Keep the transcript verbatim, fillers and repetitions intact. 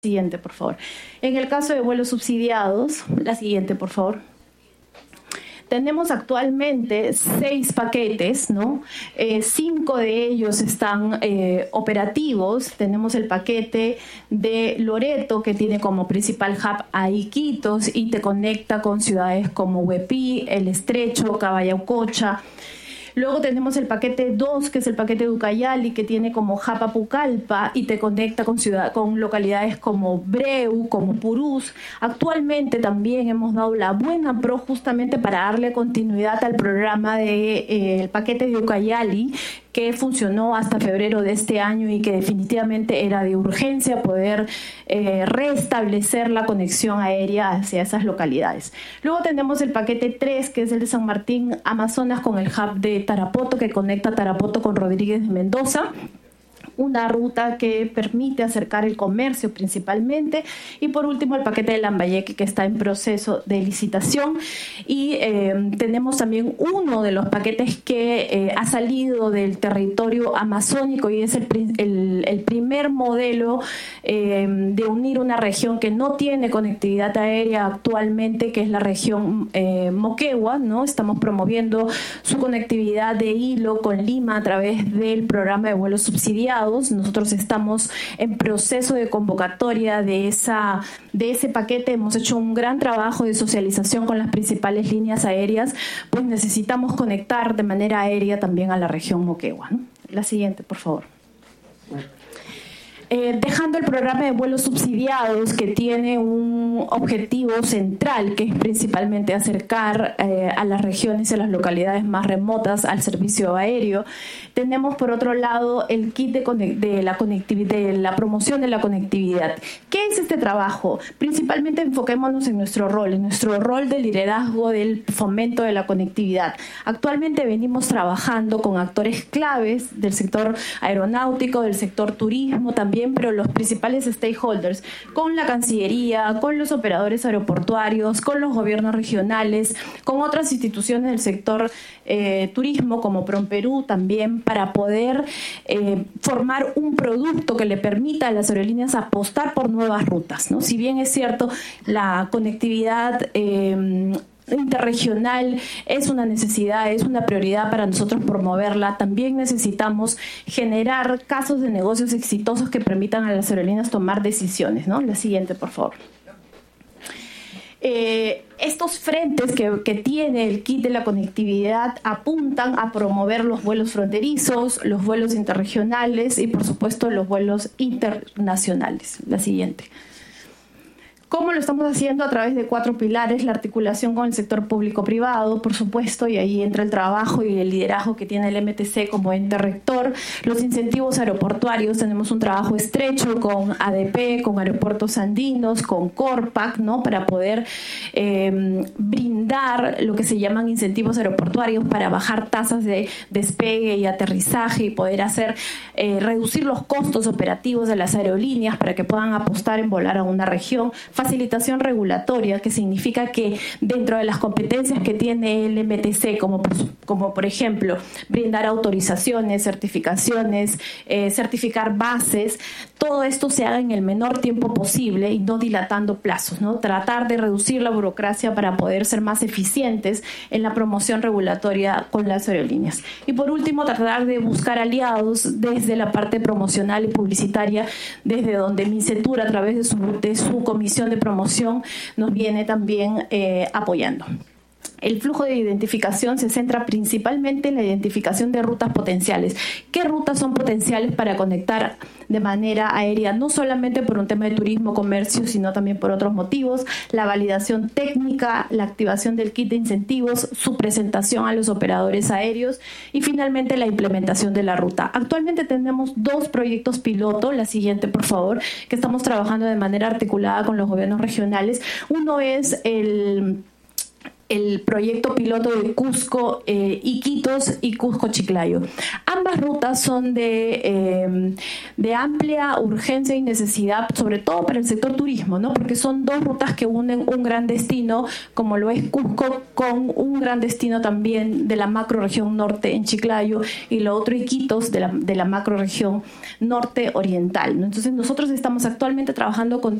Siguiente, por favor. En el caso de vuelos subsidiados, la siguiente, por favor. Tenemos actualmente seis paquetes, ¿no? Eh, cinco de ellos están eh, operativos. Tenemos el paquete de Loreto, que tiene como principal hub a Iquitos y te conecta con ciudades como Huepí, El Estrecho, Cabayaucocha. Luego tenemos el paquete dos, que es el paquete de Ucayali, que tiene como hub a Pucallpa y te conecta con, ciudad, con localidades como Breu, como Purús. Actualmente también hemos dado la buena pro justamente para darle continuidad al programa del de, eh, paquete de Ucayali, que funcionó hasta febrero de este año y que definitivamente era de urgencia poder eh, restablecer la conexión aérea hacia esas localidades. Luego tenemos el paquete tres, que es el de San Martín, Amazonas, con el hub de Tarapoto, que conecta Tarapoto con Rodríguez de Mendoza. Una ruta que permite acercar el comercio principalmente. Y por último el paquete de Lambayeque, que está en proceso de licitación. Y eh, tenemos también uno de los paquetes que eh, ha salido del territorio amazónico y es el, el, el primer modelo eh, de unir una región que no tiene conectividad aérea actualmente, que es la región eh, Moquegua, ¿no? Estamos promoviendo su conectividad de hilo con Lima a través del programa de vuelos subsidiados. Nosotros estamos en proceso de convocatoria de, esa, de ese paquete. Hemos hecho un gran trabajo de socialización con las principales líneas aéreas, pues necesitamos conectar de manera aérea también a la región Moquegua, ¿no? La siguiente, por favor. Eh, dejando el programa de vuelos subsidiados, que tiene un objetivo central, que es principalmente acercar eh, a las regiones y a las localidades más remotas al servicio aéreo. Tenemos por otro lado el kit de, de, la, de la promoción de la conectividad. ¿Qué es este trabajo? Principalmente enfoquémonos en nuestro rol, en nuestro rol de liderazgo del fomento de la conectividad. Actualmente venimos trabajando con actores claves del sector aeronáutico, del sector turismo también, pero los principales stakeholders, con la Cancillería, con los operadores aeroportuarios, con los gobiernos regionales, con otras instituciones del sector eh, turismo como PROMPERÚ también, para poder eh, formar un producto que le permita a las aerolíneas apostar por nuevas rutas, ¿no? Si bien es cierto, la conectividad eh, interregional es una necesidad, es una prioridad para nosotros promoverla, también necesitamos generar casos de negocios exitosos que permitan a las aerolíneas tomar decisiones, ¿no? La siguiente, por favor. Eh, estos frentes que, que tiene el kit de la conectividad apuntan a promover los vuelos fronterizos, los vuelos interregionales y, por supuesto, los vuelos internacionales. La siguiente. ¿Cómo lo estamos haciendo? A través de cuatro pilares: la articulación con el sector público-privado, por supuesto, y ahí entra el trabajo y el liderazgo que tiene el M T C como ente rector. Los incentivos aeroportuarios, tenemos un trabajo estrecho con A D P, con Aeropuertos Andinos, con Corpac, ¿no? Para poder eh, brindar lo que se llaman incentivos aeroportuarios para bajar tasas de despegue y aterrizaje y poder hacer eh, reducir los costos operativos de las aerolíneas para que puedan apostar en volar a una región. Facilitación regulatoria, que significa que dentro de las competencias que tiene el M T C, como, como por ejemplo brindar autorizaciones, certificaciones, eh, certificar bases, todo esto se haga en el menor tiempo posible y no dilatando plazos, ¿no? Tratar de reducir la burocracia para poder ser más eficientes en la promoción regulatoria con las aerolíneas. Y por último, tratar de buscar aliados desde la parte promocional y publicitaria, desde donde MINCETUR, a través de su, de su comisión de promoción, nos viene también eh, apoyando. El flujo de identificación se centra principalmente en la identificación de rutas potenciales. ¿Qué rutas son potenciales para conectar de manera aérea? No solamente por un tema de turismo, comercio, sino también por otros motivos. La validación técnica, la activación del kit de incentivos, su presentación a los operadores aéreos y finalmente la implementación de la ruta. Actualmente tenemos dos proyectos piloto, la siguiente por favor, que estamos trabajando de manera articulada con los gobiernos regionales. Uno es el el proyecto piloto de Cusco, eh, Iquitos y Cusco-Chiclayo. Ambas rutas son de, eh, de amplia urgencia y necesidad, sobre todo para el sector turismo, ¿no? Porque son dos rutas que unen un gran destino, como lo es Cusco, con un gran destino también de la macroregión norte en Chiclayo, y lo otro Iquitos de la, de la macroregión norte oriental, ¿no? Entonces nosotros estamos actualmente trabajando con